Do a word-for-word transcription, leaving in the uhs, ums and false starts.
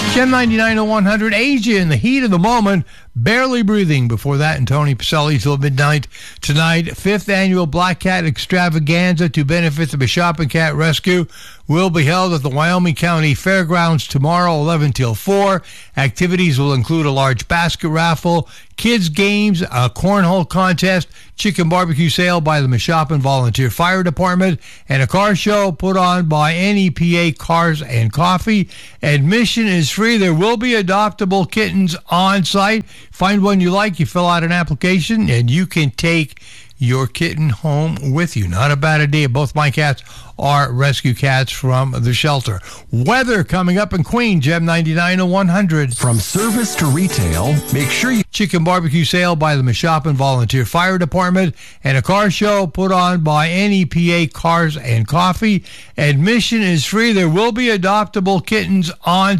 Gem ninety-nine oh one hundred, Asia in the heat of the moment, barely breathing. Before that, and Tony Pacelli till midnight tonight. Fifth annual Black Cat Extravaganza to benefit the Bishop Cat Rescue will be held at the Wyoming County Fairgrounds tomorrow, eleven till four. Activities will include a large basket raffle, kids games, a cornhole contest, chicken barbecue sale by the Mashopin Volunteer Fire Department, and a car show put on by N E P A Cars and Coffee. Admission is free. There will be adoptable kittens on site. Find one you like, you fill out an application, and you can take your kitten home with you. Not a bad idea. Both my cats are rescue cats from the shelter. Weather coming up in Queen, Gem ninety-nine oh one hundred. From service to retail, make sure you... Chicken barbecue sale by the Mashopin Volunteer Fire Department, and a car show put on by N E P A Cars and Coffee. Admission is free. There will be adoptable kittens on